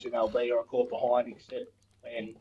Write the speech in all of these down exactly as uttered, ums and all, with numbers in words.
an L B or a caught behind, except when,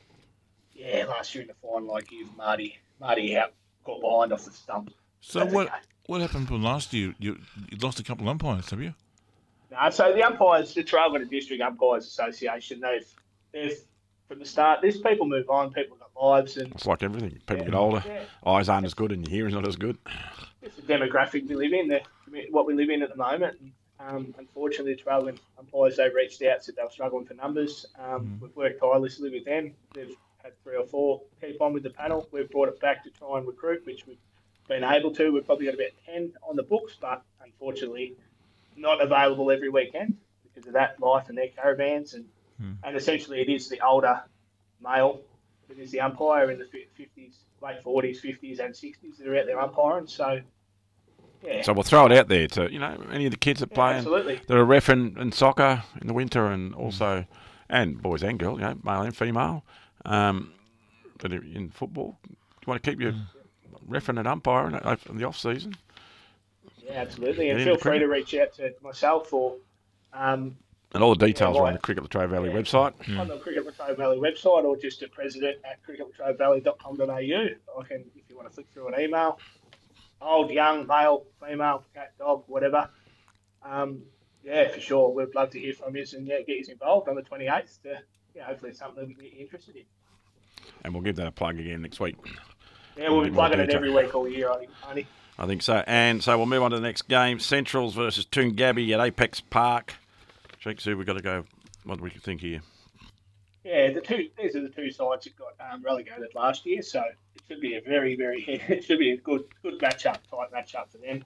yeah, last year in the final, like you, Marty, Marty out, caught behind off the stump. So That's what okay. what happened from last year? You, you lost a couple of umpires, have you? No, so the umpires, the Tarragona District Umpires Association, they've, they've from the start, these people move on, people got lives, and It's like everything. People yeah, get older, yeah, eyes aren't as good, and your hearing's not as good. it's the demographic we live in, the what we live in at the moment. And, um, unfortunately, the Tarragona umpires, they reached out, said they were struggling for numbers. Um, Mm. we've worked tirelessly with them. They've had three or four keep on with the panel. We've brought it back to try and recruit, which we've been able to. We've probably got about ten on the books, but unfortunately, not available every weekend because of that life and their caravans. And, Mm. and essentially, it is the older male that is the umpire in the fifties, late forties, fifties, and sixties that are out there umpiring. So, yeah. So we'll throw it out there to, you know, any of the kids that Yeah, playing. absolutely. That are ref in, in soccer in the winter, and also, and boys and girls, you know, male and female, um, that are in football. You want to keep your refereeing and umpiring in the off season. Yeah, absolutely. And Get feel into free cricket. to reach out to myself or um, And all the details Yeah, are right. on the Cricket Latrobe Valley Yeah. website. on the Cricket Latrobe Valley website or just at president at cricket latrobe valley dot com dot a u. I can, if you want to flick through an email, old, young, male, female, cat, dog, whatever. Um, yeah, for sure. We'd love to hear from you and yeah, get you involved on the twenty-eighth. To, yeah, hopefully it's something that you're interested in. And we'll give that a plug again next week. Yeah, we'll be bit more plugging it detail. every week all year, I think, Tony. I think so. And so we'll move on to the next game. Centrals versus Toongabbie at Apex Park. Cheeks, who we've got to go. What do we think here? Yeah, the two these are the two sides that got um, relegated last year, so it should be a very, very it should be a good good matchup, tight matchup for them.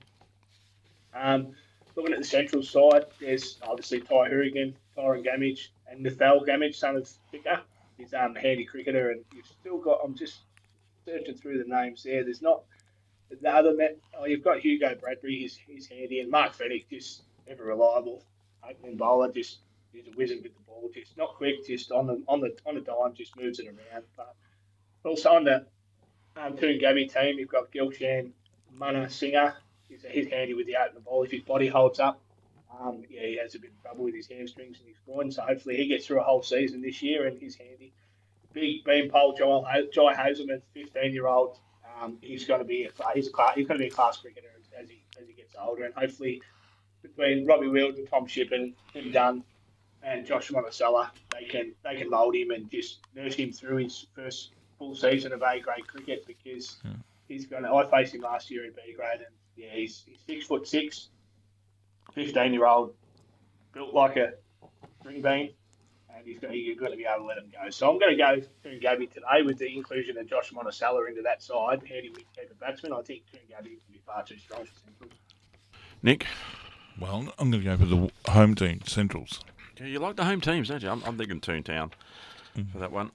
Um, looking at the central side, there's obviously Ty Hourigan, Tyron Gamage, and Nathal Gamage, son of Picker. He's um, a handy cricketer, and you've still got. I'm just searching through the names there. There's not the other men. Oh, you've got Hugo Bradbury. He's he's handy, and Mark Fennick, just ever reliable opening bowler. Just he's a wizard with the ball. Just not quick, just on the on the on the dime, just moves it around. But also on the um, Toongabbie team, you've got Gilshan Munna Singer. He's, he's handy with the opening ball. If his body holds up, um, yeah, he has a bit of trouble with his hamstrings and his groin. So hopefully he gets through a whole season this year and he's handy. Big beanpole Joel Jai Hazelman, fifteen year old. Um, he's going to be a he's a class, he's going to be a class cricketer as he as he gets older, and hopefully between Robbie Wilden, Tom Shippen, Tim Dunn, and Josh Monticello, they can they can mould him and just nurse him through his first full season of A grade cricket because Yeah. he's going to. I faced him last year in B grade, and yeah, he's, he's six foot six, fifteen year old, built like a string bean. And he's got, you're going to be able to let him go. So I'm going to go Toongabbie today with the inclusion of Josh Monticello into that side, handy wicket-keeper batsman. I think Toongabbie will be far too strong for Central. Nick? Well, I'm going to go for the home team, Centrals. Yeah, you like the home teams, don't you? I'm, I'm thinking Toontown mm. for that one.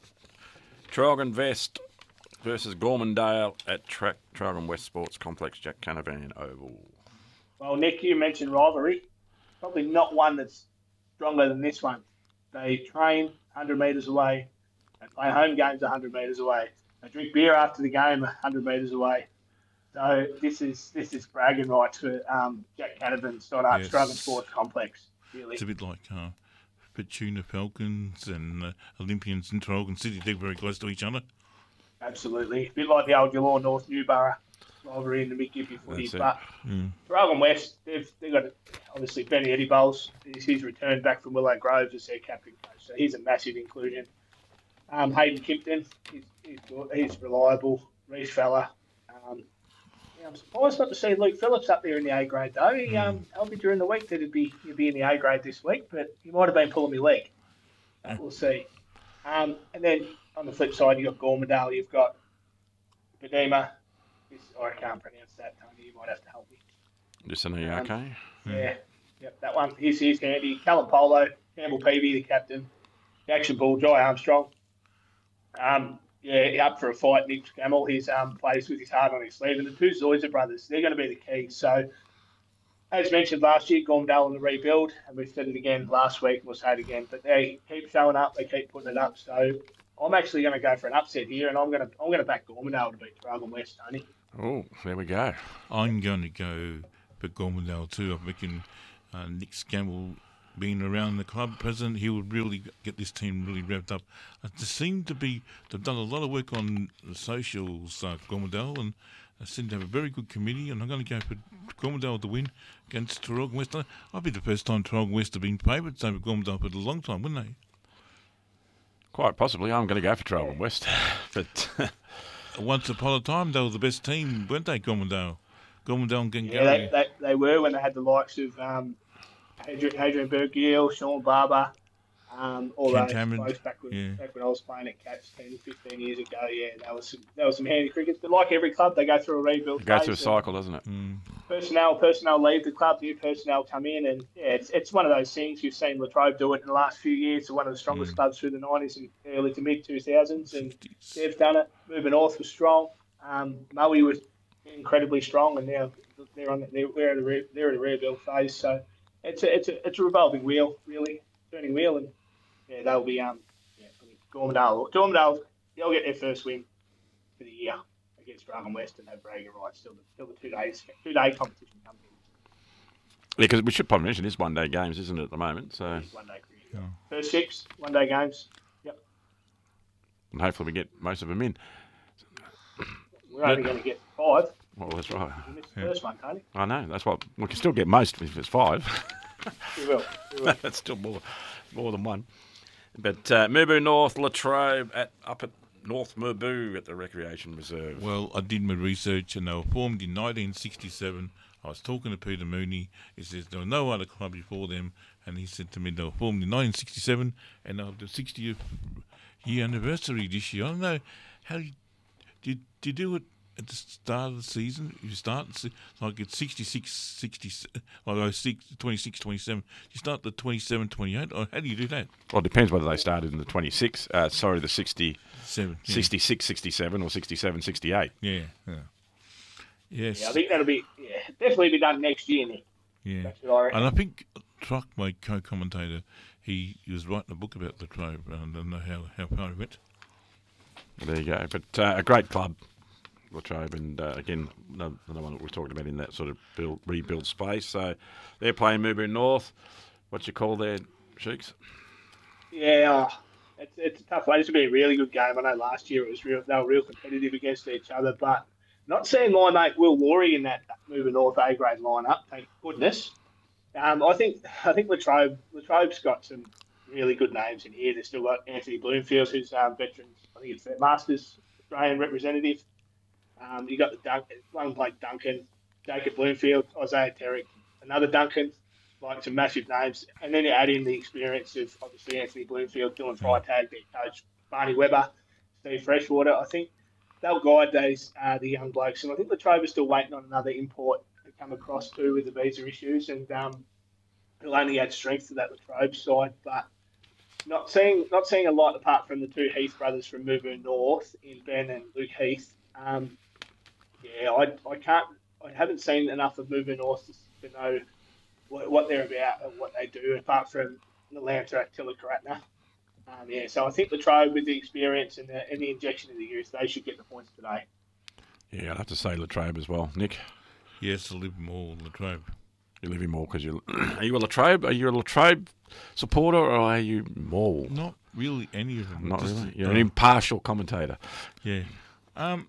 Traralgon Vest versus Gormandale at Tra- Traralgon West Sports Complex, Jack Canavan Oval. Well, Nick, you mentioned rivalry. Probably not one that's stronger than this one. They train one hundred metres away. They play home games one hundred metres away. They drink beer after the game one hundred metres away. So this is this is bragging rights for um, Jack Canavan's Stoddart Yes. Traralgon Sports Complex. Really. It's a bit like uh, Petuna Falcons and uh, Olympians in Traralgon City. They're very close to each other. Absolutely. A bit like the old Yalore North Newborough rivalry in the Mid-Gippy footy. That's it. But Mm. Traralgon West, they've, they've got, obviously, Benny Eddie Bowles. He's, he's returned back from Willow Groves as their captain coach. So he's a massive inclusion. Um, Hayden Kimpton, he's, he's, he's reliable. Reece Fella. Um, yeah, I'm surprised not to see Luke Phillips up there in the A grade, though. He um, told me during the week that he'd be, he'd be in the A grade this week, but he might have been pulling my leg. But we'll see. Um, and then on the flip side, you've got Gormandale, you've got Bedema. Oh, I can't pronounce that, Tony. You might have to help me. Listen, are you Um, okay? Yeah, yep, that one. He's, he's handy. Callum Polo, Campbell Peavy, the captain. The action ball, Jai Armstrong. Um, yeah, up for a fight. Nick Scammell, he's um, plays with his heart on his sleeve. And the two Zoyser brothers, they're going to be the key. So, as mentioned last year, Gormandale on the rebuild, and we've said it again last week, we'll say it again, but they keep showing up, they keep putting it up. So, I'm actually going to go for an upset here, and I'm going to I'm going to back Gormandale to beat Traralgon West, Tony. Oh, there we go. I'm going to go for Gormandale too. I'm making uh, Nick Scammell being around the club president, he would really get this team really revved up. Uh, They seem to be, they've done a lot of work on the socials, uh, Gormandale, and they seem to have a very good committee, and I'm going to go for Gormandale to win against Traralgon West. I'd be the first time Traralgon West have been favourites over Gormandale for a long time, wouldn't they? Quite possibly. I'm going to go for Traralgon West. But Once upon a time, they were the best team, weren't they, Gormandale? Gormandale and Glengarry. Yeah, they, they, they were when they had the likes of um, Hadrian, Hadrian Bergiel, Sean Barber, um, all Ken those Cameron, blokes back when, yeah. back when I was playing at Cats ten, fifteen years ago. Yeah, that was some, that was some handy cricket. But like every club, they go through a rebuild. it goes phase through a and cycle, doesn't it? Mm. Personnel, personnel leave the club, new personnel come in, and yeah, it's it's one of those things. You've seen Latrobe do it in the last few years. They're one of the strongest Mm. clubs through the nineties and early to mid two thousands, and sixties. they've done it. Moving North was strong. Um, Maui was incredibly strong, and now they're on they're, they're at a re, they're at a rebuild phase. So it's a it's a it's a revolving wheel, really turning wheel, and yeah, they'll be um yeah Gormandale Gormandale they'll get their first win for the year against Dragon West and have bragging rights till the till the two days two day competition comes in. Yeah, because we should probably mention this one day games, isn't it, at the moment? So, It's one day cricket. Yeah. First six one day games. Yep, and hopefully we get most of them in. we're only Yeah. going to get five. Well, that's right. We missed the Yeah. first one, Tony. I know. That's what we can still get most if it's five. We will. We will. That's still more, more than one. But uh, Mubu North, Latrobe at up at North Mubu at the Recreation Reserve. Well, I did my research, and they were formed in nineteen sixty-seven. I was talking to Peter Mooney. He says there was no other club before them, and he said to me they were formed in nineteen sixty-seven, and they have the sixtieth year anniversary this year. I don't know how you did. Did you do it at the start of the season? You start the se- like it's sixty-six, sixty, like oh, six, twenty-six, twenty-seven. You start the twenty-seven, twenty-eight, or how do you do that? Well, it depends whether they started in the twenty-six, uh, sorry, the sixty, Seven, yeah. sixty-six, sixty-seven or sixty-seven, sixty-eight. Yeah, yeah. Yes. Yeah, I think that'll be yeah, definitely be done next year, Nick. Yeah. That's what I reckon. And I think Truck, my co-commentator, he, he was writing a book about Latrobe. I don't know how, how far he went. There you go. But uh, a great club, Latrobe, and uh, again, another one that we're talking about in that sort of build, rebuild space. So they're playing Mubu North. What you call their Sheiks? Yeah, oh, it's it's a tough one. This will be a really good game. I know last year it was real; they were real competitive against each other. But not seeing my mate Will Laurie in that Moving North A grade lineup. Thank goodness. Um, I think I think Latrobe Latrobe's got some really good names in here. They've still got Anthony Bloomfield, who's um, veteran. I think it's their Masters Australian representative. Um, you got the Dun- one Blake Duncan, Jacob Bloomfield, Isaiah Terrick, another Duncan. Like some massive names, and then you add in the experience of obviously Anthony Bloomfield, Dylan Freitag, their coach, Barney Webber, Steve Freshwater. I think they'll guide those uh, the young blokes, and I think Latrobe is still waiting on another import to come across too with the visa issues, and um, it'll only add strength to that Latrobe side. But not seeing not seeing a lot apart from the two Heath brothers from Mubu North in Ben and Luke Heath. Um, yeah, I I can't I haven't seen enough of Mubu North to, to know what, what they're about and what they do, apart from Atlanta, Tillakaratna. Um, yeah, so I think Latrobe, with the experience and the, and the injection of the youth, they should get the points today. Yeah, I'd have to say Latrobe as well. Nick, Yes, I live more Latrobe. you live in more because you are you a Latrobe? Are you a Latrobe supporter or are you Maul? Not really any of them. Not Just, really. You're uh, an impartial commentator. Yeah. Um,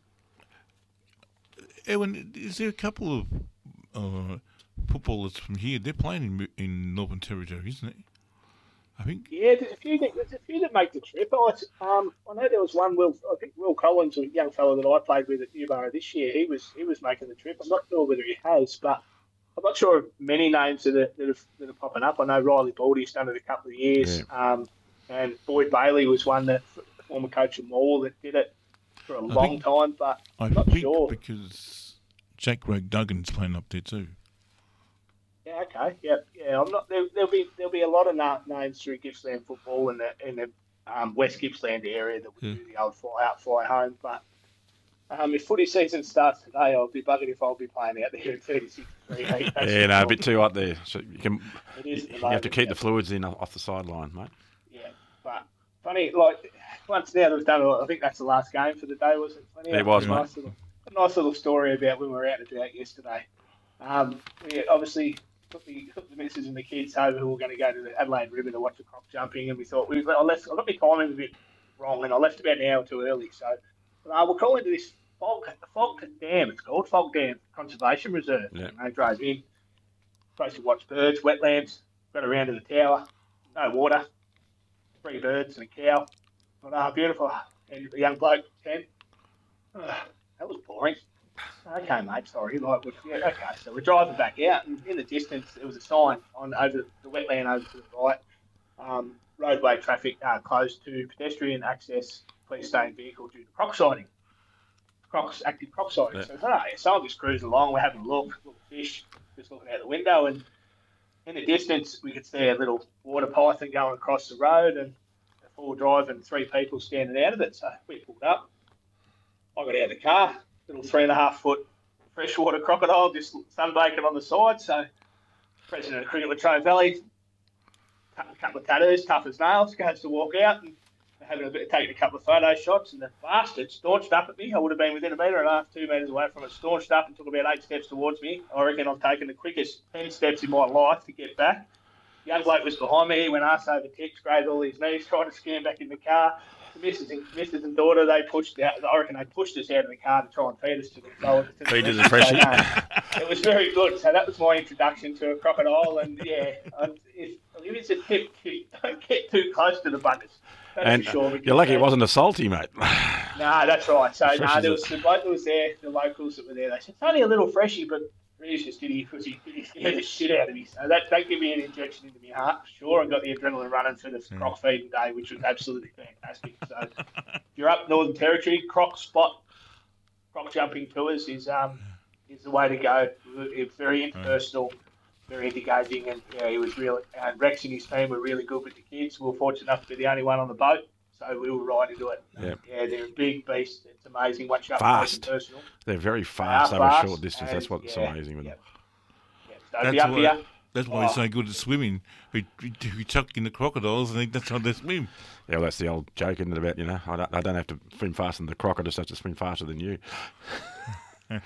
Ewan, is there a couple of uh, footballers from here? They're playing in, in Northern Territory, isn't it? I think. Yeah, there's a few that, there's a few that make the trip. I, um, I know there was one, Will, I think Will Collins, a young fellow that I played with at Newborough this year. He was he was making the trip. I'm not sure whether he has, but I'm not sure of many names that are, that, are, that are popping up. I know Riley Baldy's done it a couple of years, Yeah. um, and Boyd Bailey was one that the former coach of Maul that did it for a I long think- time, but I I'm not think sure. because Jack Rogue Duggan's playing up there too. Yeah, okay, yeah, yeah. I'm not. There, there'll be there'll be a lot of na- names through Gippsland football in the in the um, West Gippsland area that will Yeah. do the old fly out, fly home. But um, if footy season starts today, I'll be buggered if I'll be playing out there in thirty-six degree heat. That's Yeah, for no, a sure. bit too hot there. So you can It is at the you have moment, to keep yeah. the fluids in off the sideline, mate. Yeah, but funny, like once now that we've done, it, I think that's the last game for the day, wasn't it? Funny, It was, a mate. nice little, a nice little story about when we were out and about yesterday. Um, we obviously took the, took the missus and the kids over who were going to go to the Adelaide River to watch the croc jumping, and we thought we I left. I got my timing a bit wrong, and I left about an hour too early. So uh, we're calling to this Fog, the Fog Dam. It's called Fog Dam Conservation Reserve. Yeah. And they drove in, supposed to watch birds, wetlands. Got around to the tower, no water, three birds and a cow. Thought, ah, beautiful. And a young bloke, ten. Oh, that was boring. Okay, mate, sorry. Like, yeah, okay, so we're driving back out, and in the distance, there was a sign on over the wetland over to the right. Um, roadway traffic uh, closed to pedestrian access. Please stay in vehicle due to croc sighting. Crocs, active croc sighting. Yeah. So, oh, yeah, so I'm just cruising along. We're having a look, little fish, just looking out the window, and in the distance, we could see a little water python going across the road, and a full drive and three people standing out of it. So we pulled up. I got out of the car. Little three and a half foot freshwater crocodile just sunbaking on the side. So, president of Cricket Latrobe Valley, a couple of tattoos, tough as nails, goes to walk out and having a bit, taking a couple of photo shots, and the bastard staunched up at me. I would have been within a metre and a half, two metres away from it, staunched up and took about eight steps towards me. I reckon I've taken the quickest ten steps in my life to get back. The young bloke was behind me. He went arse over ticks, grazed all his knees, trying to scam back in the car. The missus and, missus and daughter, they pushed out. I reckon they pushed us out of the car to try and feed us to the to the Feed us the a freshie. So, um, it was very good. So that was my introduction to a crocodile. And yeah, I, if, if it's a tip, don't get too close to the buggers. That's And for sure, you're lucky they, it wasn't a salty, mate. No, that's right. So Fresh no, as there a- was the bloke that was there, the locals that were there. They said it's only a little freshie, but Reece just did he because he, he scared the shit out of me. So that that gave me an injection into my heart, for sure, and got the adrenaline running through the croc feeding day, which was absolutely fantastic. So if you're up Northern Territory, croc spot, croc jumping tours is um is the way to go. It's very impersonal, very engaging, and yeah, he was really. And Rex and his team were really good with the kids. We were fortunate enough to be the only one on the boat, so we were right into it. Yeah. Yeah, they're a big beast. It's amazing once you're up Fast. close and personal. They're very fast They over are a fast, short distance. and, That's what's yeah, amazing with yeah. them. Yeah, so be That's up why, here. that's why Oh. he's so good at swimming. We, we, we chuck in the crocodiles, and that's how they swim. Yeah, well, that's the old joke, isn't it, about, you know, I don't, I don't have to swim faster than the croc, I just have to swim faster than you. Yeah,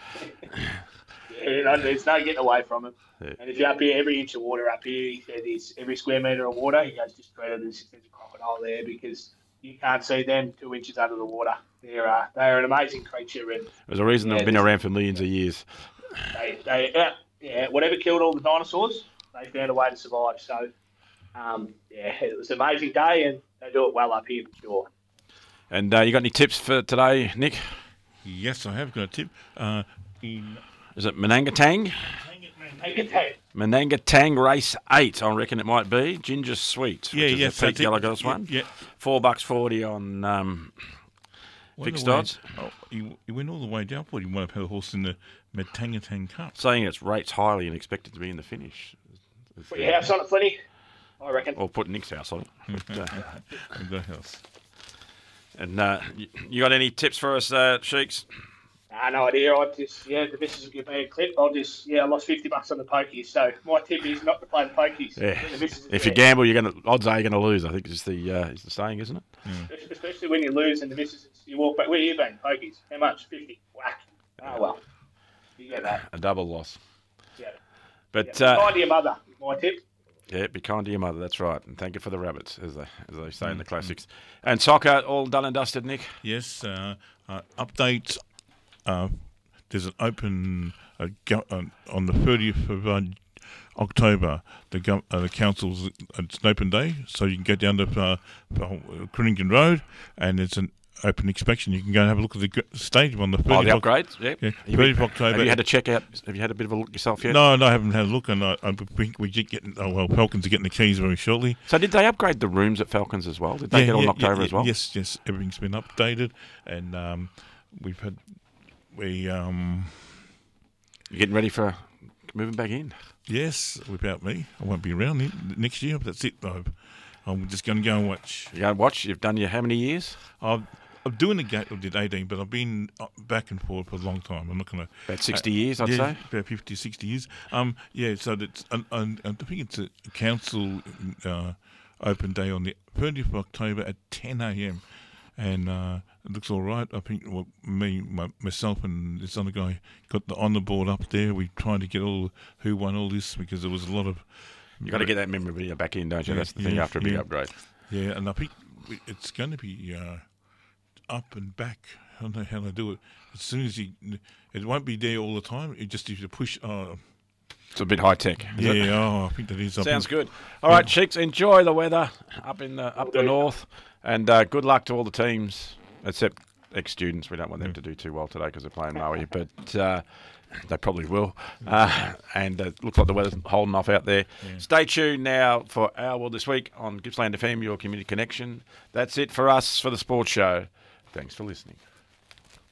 you know, there's no getting away from him. Yeah. And if you're up here, every inch of water up here, he said is every square metre of water, he goes just straight there's, there's a crocodile there because you can't see them two inches under the water. They're uh, they're an amazing creature, and There's a reason Yeah, they've been this- around for millions of years. they they yeah, yeah whatever killed all the dinosaurs, they found a way to survive. So um, yeah, it was an amazing day, and they do it well up here for sure. And uh, you got any tips for today, Nick? Yes, I have got a tip. Uh, in Is it Menangatang? Take it, take it. Menangatang Race eight, I reckon it might be. Ginger Sweet, yeah, which is yes, a Pete that's it. Gallagher's Yeah, one. Yeah. Four bucks forty on um, Went fixed all the way- odds. Oh, he, he went all the way down. I thought he might have had a horse in the Metangatang Cup. Saying it's rates highly and expected to be in the finish. It's, Put your house on it, Flinny. I reckon. Or put Nick's house on it. But, uh, In the house. and uh, you, you got any tips for us, uh, Sheiks? Ah, no idea. I just, yeah, the missus will give me a clip. I'll just, yeah, I lost fifty bucks on the pokies. So my tip is not to play the pokies. Yeah. When the missus is If you there. gamble, you're gonna odds are you're gonna lose. I think is the uh, is the saying, isn't it? Especially when you lose and the missus, you walk back. Where you been? Pokies. How much? fifty. Whack. Oh, well. You get that. A double loss. Yeah. But yeah. uh, Kind to your mother is my tip. yeah, be kind to your mother. That's right, and thank you for the rabbits, as they as they say in the classics. And soccer, all done and dusted, Nick. Yes, uh, uh, update. Uh, there's an open uh, go- uh, on the thirtieth of uh, October. The go- uh, the council's it's an open day, so you can go down to uh, uh, Crittenden Road, and it's an open inspection. You can go and have a look at the g- stadium on the thirtieth. Oh, the of Oc- upgrades. Yeah. Yeah, Have you thirtieth been- of October. Have you had a check out? Have you had a bit of a look yourself yet? No, no, I haven't had a look, and I, I think we get getting. Oh well, Falcons are getting the keys very shortly. So did they upgrade the rooms at Falcons as well? Did they get all knocked over as well? Yes, yes, everything's been updated, and um, we've had we um, You getting ready for moving back in? yes, without me, I won't be around ne- next year. But that's it. I've, I'm just going to go and watch. You go and watch. You've done your how many years? I've, I'm doing the gate. I did eighteen, but I've been uh, back and forth for a long time. I'm not going to. About sixty years, I'd yeah, say. about fifty, sixty years. Um, yeah, so that's, and, and, and I think it's a council uh, open day on the thirtieth of October at ten a.m. and uh, it looks all right. I think well, me, my, myself, and this other guy got the on the board up there. We tried to get all who won all this because there was a lot of. You got to get that memorabilia back in, don't you? Yeah, That's the thing yeah, after a big yeah. upgrade. Yeah, and I think it's going to be uh, up and back. I don't know how to do it. As soon as you, it won't be there all the time. It just if you push. Uh, It's a bit high tech. yeah, It? oh, I think that is. Sounds up good. All right, Cheeks, enjoy the weather up in the up the north, and uh, good luck to all the teams, except ex-students. We don't want them to do too well today because they're playing Maui, but uh, they probably will. Uh, and it looks like the weather's holding off out there. Yeah. Stay tuned now for Our World This Week on Gippsland F M, your community connection. That's it for us for the sports show. Thanks for listening.